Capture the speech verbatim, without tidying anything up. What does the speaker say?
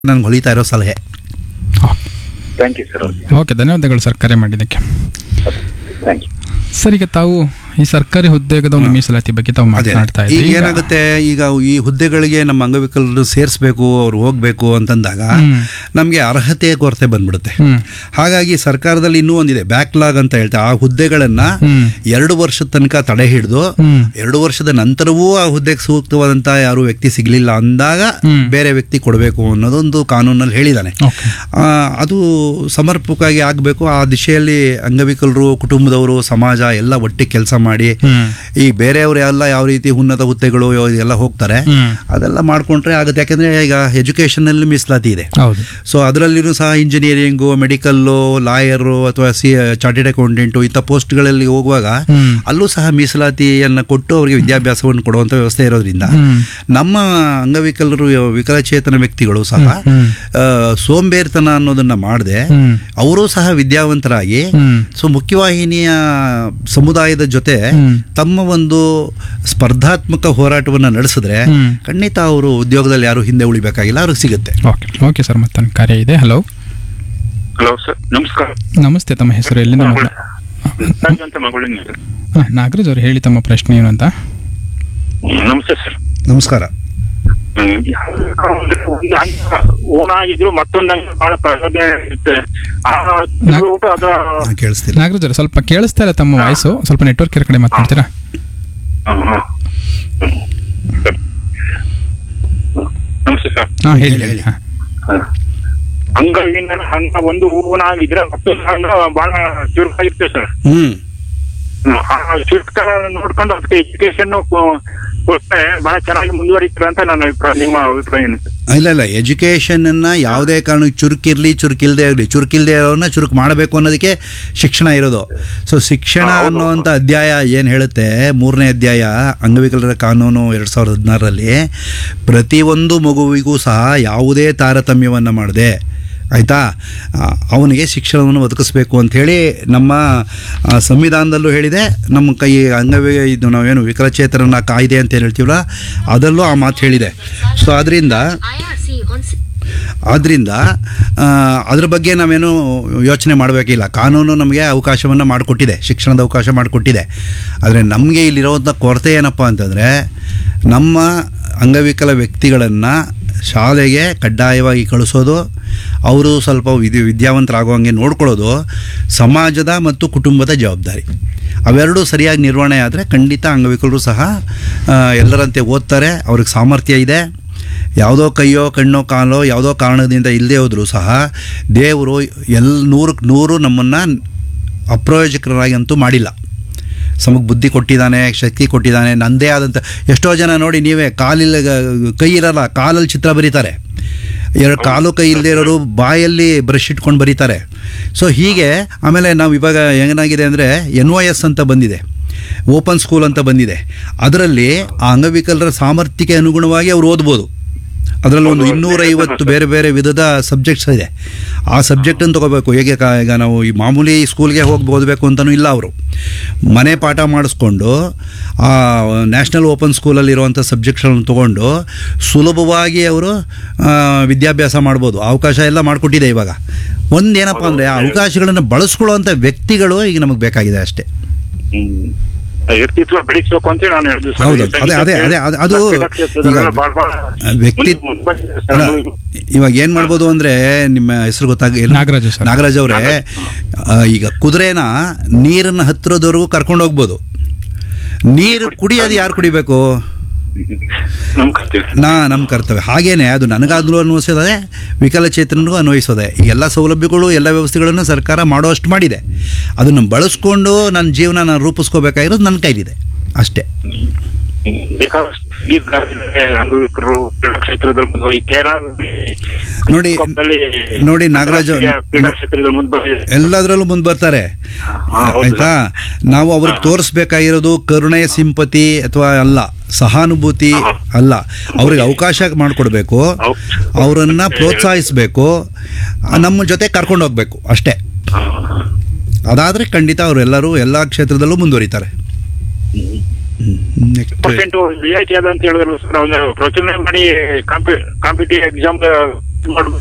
ನನ್ಗೆ ಹೊಲಿತಾ ಇರೋ ಸಲಹೆ. Thank you sir. ಓಕೆ, ಧನ್ಯವಾದಗಳು ಸರ್ ಕರೆ ಮಾಡಿದ್ದಕ್ಕೆ. ಥ್ಯಾಂಕ್ ಯು ಸರ್, ಈಗ ತಾವು ಈ ಸರ್ಕಾರಿ ಉದ್ಯೋಗದ ಒಂದು ಮೀಸಲಾತಿ ಬಗ್ಗೆ ತಾವು ಮಾತನಾಡ್ತಾ ಈಗ ಇದ್ದೀವಿ. ಏನಾಗುತ್ತೆ, ಈಗ ಈ ಹುದ್ದೆಗಳಿಗೆ ನಮ್ಮ ಅಂಗವಿಕಲರು ಸೇರಿಸ್ಬೇಕು, ಅವ್ರು ಹೋಗ್ಬೇಕು ಅಂತಂದಾಗ ನಮಗೆ ಅರ್ಹತೆ ಕೊರತೆ ಬಂದ್ಬಿಡುತ್ತೆ. ಹಾಗಾಗಿ ಸರ್ಕಾರದಲ್ಲಿ ಇನ್ನೂ ಒಂದಿದೆ ಬ್ಯಾಕ್ಲಾಗ್ ಅಂತ ಹೇಳ್ತಾರೆ. ಆ ಹುದ್ದೆಗಳನ್ನ ಎರಡು ವರ್ಷದ ತನಕ ತಡೆ ಹಿಡಿದು ಎರಡು ವರ್ಷದ ನಂತರವೂ ಆ ಹುದ್ದೆಗೆ ಸೂಕ್ತವಾದಂತ ಯಾರು ವ್ಯಕ್ತಿ ಸಿಗ್ಲಿಲ್ಲ ಅಂದಾಗ ಬೇರೆ ವ್ಯಕ್ತಿ ಕೊಡಬೇಕು ಅನ್ನೋದೊಂದು ಕಾನೂನಲ್ಲಿ ಹೇಳಿದಾನೆ. ಅದು ಸಮರ್ಪಕವಾಗಿ ಆಗಬೇಕು. ಆ ದಿಶೆಯಲ್ಲಿ ಅಂಗವಿಕಲರು, ಕುಟುಂಬದವರು, ಸಮಾಜ ಎಲ್ಲ ಒಟ್ಟಿಗೆ ಕೆಲಸ ಮಾಡಿ ಈ ಬೇರೆಯವರು ಎಲ್ಲ ಯಾವ ರೀತಿ ಉನ್ನತ ಹುದ್ದೆಗಳು ಎಲ್ಲ ಹೋಗ್ತಾರೆ ಅದೆಲ್ಲ ಮಾಡ್ಕೊಂಡ್ರೆ ಆಗುತ್ತೆ. ಯಾಕಂದ್ರೆ ಈಗ ಎಜುಕೇಶನ್ ಅಲ್ಲಿ ಮೀಸಲಾತಿ ಇದೆ. ಸೊ ಅದರಲ್ಲಿನೂ ಸಹ ಇಂಜಿನಿಯರಿಂಗು, ಮೆಡಿಕಲ್ಲು, ಲಾಯರು ಅಥವಾ ಸಿ ಚಾರ್ಟೆಡ್ ಅಕೌಂಟೆಂಟು ಇಂಥ ಪೋಸ್ಟ್ಗಳಲ್ಲಿ ಹೋಗುವಾಗ ಅಲ್ಲೂ ಸಹ ಮೀಸಲಾತಿಯನ್ನು ಕೊಟ್ಟು ಅವರಿಗೆ ವಿದ್ಯಾಭ್ಯಾಸವನ್ನು ಕೊಡುವಂಥ ವ್ಯವಸ್ಥೆ ಇರೋದ್ರಿಂದ ನಮ್ಮ ಅಂಗವಿಕಲರು, ವಿಕಲಚೇತನ ವ್ಯಕ್ತಿಗಳು ಸಹ ಸೋಂಬೇರ್ತನ ಅನ್ನೋದನ್ನ ಮಾಡದೆ ಅವರು ಸಹ ವಿದ್ಯಾವಂತರಾಗಿ ಸೊ ಮುಖ್ಯವಾಹಿನಿಯ ಸಮುದಾಯದ ಜೊತೆ ತಮ್ಮ ಒಂದು ಸ್ಪರ್ಧಾತ್ಮಕ ಹೋರಾಟವನ್ನು ನಡೆಸಿದ್ರೆ ಖಂಡಿತ ಅವರು ಉದ್ಯೋಗದಲ್ಲಿ ಯಾರು ಹಿಂದೆ ಉಳಿಬೇಕಾಗಿಲ್ಲ, ಅವ್ರಿಗೆ ಸಿಗುತ್ತೆ. ಓಕೆ ಓಕೆ ಸರ್, ಮತ್ತೆ ಕಾರ್ಯ ಇದೆ. ಹಲೋ ಹಲೋ ಸರ್, ನಮಸ್ಕಾರ. ನಮಸ್ತೆ, ತಮ್ಮ ಹೆಸರು, ಎಲ್ಲಿಂದ? ನಾಗರಾಜ್ ಅವರು ಹೇಳಿ ತಮ್ಮ ಪ್ರಶ್ನೆ ಏನು ಅಂತ. ನಮಸ್ತೆ ಸರ್. ನಮಸ್ಕಾರ. ಓನಾಗಿದ್ರು ಮತ್ತೊಂದು ಬಹಳ ಪ್ರಚೋದನೆ ಇರುತ್ತೆ. ಕೇಳಿಸ್ತಿಲ್ಲ ನಾಗರಾಜ್ ಅವರು, ಸ್ವಲ್ಪ ಕೇಳಿಸ್ತಾ ಇಲ್ಲ ತಮ್ಮ ವಾಯ್ಸು, ಸ್ವಲ್ಪ ನೆಟ್ವರ್ಕ್ ಇರೋ ಕಡೆ ಮಾತಾಡ್ತೀರಾ? ನಮಸ್ತೆ ಸರ್. ಹಾ, ಹೇಳಿ ಹೇಳಿ. ಅಂಗವಿನ ಹಂಗ ಒಂದು ಹೂವನಾಗಿದ್ರೆ ಮತ್ತೊಂದು ಹಂಗ ಬಹಳ ಚುರುಕಾಗಿರುತ್ತೆ ಸರ್. ಹ್ಮ್ ಆ ಚುರುಕುತನ ನೋಡ್ಕೊಂಡು ಅದಕ್ಕೆ ಎಜುಕೇಶನ್ ಕೊಟ್ಟರೆ ಬಹಳ ಚೆನ್ನಾಗಿ ಮುಂದುವರಿತಾರೆ ಅಂತ ನನ್ನ ಅಭಿಪ್ರಾಯ. ನಿಮ್ಮ ಅಭಿಪ್ರಾಯ ಏನು ಸರ್? ಇಲ್ಲ ಇಲ್ಲ ಎಜುಕೇಶನ್ ಅನ್ನ ಯಾವುದೇ ಕಾರಣಕ್ಕೆ ಚುರುಕಿರ್ಲಿ ಚುರುಕಿಲ್ದೇ ಇರಲಿ, ಚುರುಕಿಲ್ದೇ ಇರೋನ್ನ ಚುರುಕು ಮಾಡಬೇಕು ಅನ್ನೋದಕ್ಕೆ ಶಿಕ್ಷಣ ಇರೋದು. ಸೊ ಶಿಕ್ಷಣ ಅನ್ನುವಂಥ ಅಧ್ಯಾಯ ಏನು ಹೇಳುತ್ತೆ, ಮೂರನೇ ಅಧ್ಯಾಯ ಅಂಗವಿಕಲರ ಕಾನೂನು ಎರಡು ಸಾವಿರದ ಹದಿನಾರರಲ್ಲಿ ಪ್ರತಿಯೊಂದು ಮಗುವಿಗೂ ಸಹ ಯಾವುದೇ ತಾರತಮ್ಯವನ್ನು ಮಾಡದೆ ಆಯಿತಾ ಅವನಿಗೆ ಶಿಕ್ಷಣವನ್ನು ಒದಗಿಸ್ಬೇಕು ಅಂಥೇಳಿ ನಮ್ಮ ಸಂವಿಧಾನದಲ್ಲೂ ಹೇಳಿದೆ. ನಮ್ಮ ಕೈ ಅಂಗವಿ ಇದು ನಾವೇನು ವಿಕಲಚೇತನನ ಕಾಯ್ದೆ ಅಂತ ಏನು ಹೇಳ್ತೀವಲ್ಲ ಅದರಲ್ಲೂ ಆ ಮಾತು ಹೇಳಿದೆ. ಸೊ ಅದರಿಂದ ಆದ್ದರಿಂದ ಅದ್ರ ಬಗ್ಗೆ ನಾವೇನು ಯೋಚನೆ ಮಾಡಬೇಕಿಲ್ಲ. ಕಾನೂನು ನಮಗೆ ಅವಕಾಶವನ್ನು ಮಾಡಿಕೊಟ್ಟಿದೆ, ಶಿಕ್ಷಣದ ಅವಕಾಶ ಮಾಡಿಕೊಟ್ಟಿದೆ. ಆದರೆ ನಮಗೆ ಇಲ್ಲಿರೋವಂಥ ಕೊರತೆ ಏನಪ್ಪ ಅಂತಂದರೆ ನಮ್ಮ ಅಂಗವಿಕಲ ವ್ಯಕ್ತಿಗಳನ್ನು ಶಾಲೆಗೆ ಕಡ್ಡಾಯವಾಗಿ ಕಳಿಸೋದು, ಅವರು ಸ್ವಲ್ಪ ವಿದ್ಯಾ ವಿದ್ಯಾವಂತರಾಗುವಂಗೆ ನೋಡ್ಕೊಳ್ಳೋದು ಸಮಾಜದ ಮತ್ತು ಕುಟುಂಬದ ಜವಾಬ್ದಾರಿ. ಅವೆರಡೂ ಸರಿಯಾಗಿ ನಿರ್ವಹಣೆ ಆದರೆ ಖಂಡಿತ ಅಂಗವಿಕಲರು ಸಹ ಎಲ್ಲರಂತೆ ಓದ್ತಾರೆ, ಅವ್ರಿಗೆ ಸಾಮರ್ಥ್ಯ ಇದೆ. ಯಾವುದೋ ಕೈಯೋ ಕಣ್ಣೋ ಕಾಲೋ ಯಾವುದೋ ಕಾರಣದಿಂದ ಇಲ್ಲದೆ ಹೋದರೂ ಸಹ ದೇವರು ಎಲ್ ನೂರಕ್ಕೆ ನೂರು ನಮ್ಮನ್ನು ಅಪ್ರಯೋಜಕರಾಗಿ ಅಂತೂ ಮಾಡಿಲ್ಲ. ನಮಗೆ ಬುದ್ಧಿ ಕೊಟ್ಟಿದ್ದಾನೆ, ಶಕ್ತಿ ಕೊಟ್ಟಿದ್ದಾನೆ. ನನ್ನದೇ ಆದಂಥ ಎಷ್ಟೋ ಜನ ನೋಡಿ ನೀವೇ ಕಾಲಿಲ್ಲ ಕೈ ಇರಲ್ಲ, ಕಾಲಲ್ಲಿ ಚಿತ್ರ ಬರೀತಾರೆ. ಎರಡು ಕಾಲು ಕೈ ಇಲ್ಲದೆ ಇರೋರು ಬಾಯಲ್ಲಿ ಬ್ರಷ್ ಇಟ್ಕೊಂಡು ಬರೀತಾರೆ. ಸೊ ಹೀಗೆ ಆಮೇಲೆ ನಾವು ಇವಾಗ ಏನಾಗಿದೆ ಅಂದರೆ ಎನ್ ಒ ಎಸ್ ಅಂತ ಬಂದಿದೆ, ಓಪನ್ ಸ್ಕೂಲ್ ಅಂತ ಬಂದಿದೆ. ಅದರಲ್ಲಿ ಆ ಅಂಗವಿಕಲರ ಸಾಮರ್ಥ್ಯಕ್ಕೆ ಅನುಗುಣವಾಗಿ ಅವ್ರು ಓದ್ಬೋದು. ಅದರಲ್ಲಿ ಒಂದು ಇನ್ನೂರೈವತ್ತು ಬೇರೆ ಬೇರೆ ವಿಧದ ಸಬ್ಜೆಕ್ಟ್ಸ್ ಇದೆ. ಆ ಸಬ್ಜೆಕ್ಟನ್ನು ತೊಗೋಬೇಕು. ಹೇಗೆ ಈಗ ನಾವು ಈ ಮಾಮೂಲಿ ಸ್ಕೂಲ್ಗೆ ಹೋಗಿ ಓದಬೇಕು ಅಂತಲೂ ಇಲ್ಲ, ಅವರು ಮನೆ ಪಾಠ ಮಾಡಿಸ್ಕೊಂಡು ಆ ನ್ಯಾಷನಲ್ ಓಪನ್ ಸ್ಕೂಲಲ್ಲಿರುವಂಥ ಸಬ್ಜೆಕ್ಟ್ಗಳನ್ನು ತೊಗೊಂಡು ಸುಲಭವಾಗಿ ಅವರು ವಿದ್ಯಾಭ್ಯಾಸ ಮಾಡ್ಬೋದು. ಅವಕಾಶ ಎಲ್ಲ ಮಾಡಿಕೊಟ್ಟಿದೆ. ಇವಾಗ ಒಂದೇನಪ್ಪ ಅಂದರೆ ಆ ಅವಕಾಶಗಳನ್ನು ಬಳಸ್ಕೊಳ್ಳುವಂಥ ವ್ಯಕ್ತಿಗಳು ಈಗ ನಮಗೆ ಬೇಕಾಗಿದೆ ಅಷ್ಟೇ. ವ್ಯಕ್ತಿತ್ವ ಬೆಳೆಸಬೇಕು ಅಂತ ನಾನು ಹೇಳಿದೆ. ಹೌದು, ಅದೇ ಅದೇ ಅದೇ ಅದು ವ್ಯಕ್ತಿ ಇವಾಗ ಏನ್ ಮಾಡ್ಬೋದು ಅಂದ್ರೆ, ನಿಮ್ಮ ಹೆಸರು ಗೊತ್ತಾಗ ನಾಗರಾಜ್ ನಾಗರಾಜ್ ಅವರೇ, ಈಗ ಕುದುರೆನ ನೀರನ್ನ ಹತ್ತಿರೋದವರೆಗೂ ಕರ್ಕೊಂಡು ಹೋಗ್ಬೋದು. ನೀರು ಕುಡಿಯೋದು ಯಾರು ಕುಡಿಬೇಕು? ನಾ ನಮ್ಮ ಕರ್ತವ್ಯ. ಹಾಗೇನೆ ಅದು ನನಗಾದ್ರೂ ಅನ್ವಯಿಸೋದೆ, ವಿಕಲಚೇತನರಿಗೂ ಅನ್ವಯಿಸೋದೆ. ಈ ಎಲ್ಲ ಸೌಲಭ್ಯಗಳು ಎಲ್ಲ ವ್ಯವಸ್ಥೆಗಳನ್ನು ಸರ್ಕಾರ ಮಾಡೋ ಅಷ್ಟು ಮಾಡಿದೆ. ಅದನ್ನು ಬಳಸ್ಕೊಂಡು ನನ್ನ ಜೀವನ ನಾನು ರೂಪಿಸ್ಕೋಬೇಕಾಗಿರೋದು ನನ್ನ ಕೈಲಿದೆ ಅಷ್ಟೇ. ನೋಡಿ ನೋಡಿ ನಾಗರಾಜ್ ಎಲ್ಲದರಲ್ಲೂ ಮುಂದೆ ಬರ್ತಾರೆ ಆಯ್ತಾ. ನಾವು ಅವ್ರಿಗೆ ತೋರಿಸ್ಬೇಕಾಗಿರೋದು ಕರುಣೆ, ಸಿಂಪತಿ ಅಥವಾ ಅಲ್ಲ, ಸಹಾನುಭೂತಿ ಅಲ್ಲ. ಅವ್ರಿಗೆ ಅವಕಾಶ ಮಾಡಿಕೊಡ್ಬೇಕು, ಅವರನ್ನು ಪ್ರೋತ್ಸಾಹಿಸಬೇಕು, ನಮ್ಮ ಜೊತೆ ಕರ್ಕೊಂಡು ಹೋಗ್ಬೇಕು ಅಷ್ಟೇ. ಅದಾದರೆ ಖಂಡಿತ ಅವರೆಲ್ಲರೂ ಎಲ್ಲ ಕ್ಷೇತ್ರದಲ್ಲೂ ಮುಂದುವರಿತಾರೆ. ಪರ್ಸೆಂಟ್ ರಿಯಾಯಿತಿ ಅದ ಅಂತ ಹೇಳಿದ್ರು ಸರ್. ಪ್ರಚೋದನೆ ಮಾಡಿ ಕಾಂಪಿಟೇಟಿವ್ ಎಕ್ಸಾಮ್ ಮಾಡ್ಬೋದು.